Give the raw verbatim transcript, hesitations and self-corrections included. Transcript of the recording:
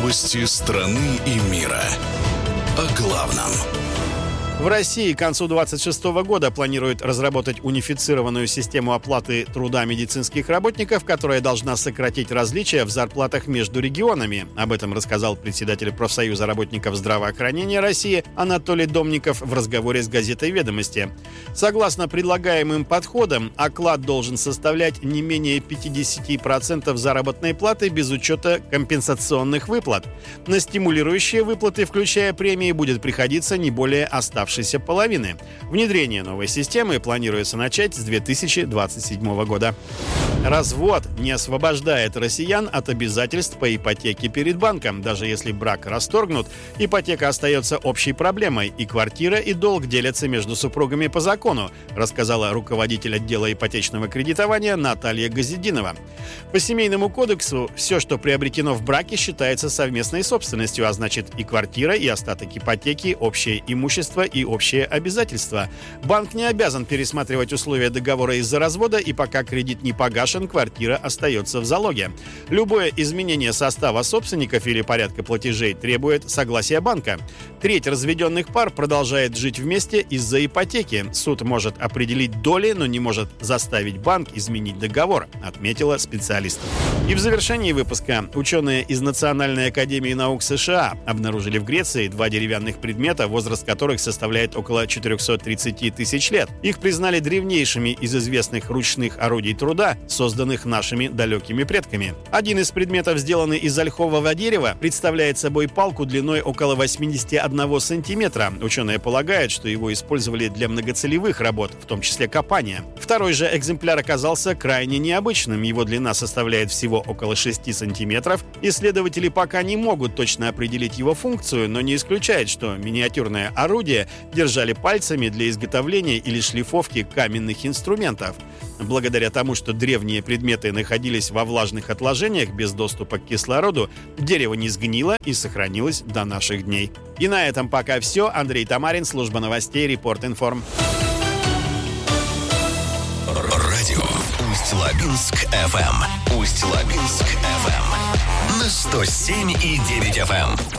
Новости страны и мира. О главном. В России к концу двадцать шестого года планируют разработать унифицированную систему оплаты труда медицинских работников, которая должна сократить различия в зарплатах между регионами. Об этом рассказал председатель профсоюза работников здравоохранения России Анатолий Домников в разговоре с газетой «Ведомости». Согласно предлагаемым подходам, оклад должен составлять не менее пятьдесят процентов заработной платы без учета компенсационных выплат. На стимулирующие выплаты, включая премии, будет приходиться не более оставшейся половины. Внедрение новой системы планируется начать с две тысячи двадцать седьмого года. Развод не освобождает россиян от обязательств по ипотеке перед банком. Даже если брак расторгнут, ипотека остается общей проблемой, и квартира, и долг делятся между супругами по закону, рассказала руководитель отдела ипотечного кредитования Наталья Газидинова. По Семейному кодексу все, что приобретено в браке, считается совместной собственностью, а значит и квартира, и остаток ипотеки, общее имущество и общие обязательства. Банк не обязан пересматривать условия договора из-за развода, и пока кредит не погашен, квартира остается в залоге. Любое изменение состава собственников или порядка платежей требует согласия банка. Треть разведенных пар продолжает жить вместе из-за ипотеки. Суд может определить доли, но не может заставить банк изменить договор, отметила специалист. И в завершении выпуска ученые из Национальной академии наук США обнаружили в Греции два деревянных предмета, возраст которых составляет около четыреста тридцать тысяч лет. Их признали древнейшими из известных ручных орудий труда, созданных нашими далекими предками. Один из предметов, сделанный из ольхового дерева, представляет собой палку длиной около восемьдесят один сантиметра. Ученые полагают, что его использовали для многоцелевых работ, в том числе копания. Второй же экземпляр оказался крайне необычным. Его длина составляет всего около шести сантиметров. Исследователи пока не могут точно определить его функцию, но не исключают, что миниатюрное орудие держали пальцами для изготовления или шлифовки каменных инструментов. Благодаря тому, что древние предметы находились во влажных отложениях без доступа к кислороду, дерево не сгнило и сохранилось до наших дней. И на этом пока все. Андрей Тамарин, служба новостей, Репорт-Информ. Радио Усть-Лабинск эф эм. Усть-Лабинск эф эм. На сто семь и девять эф эм.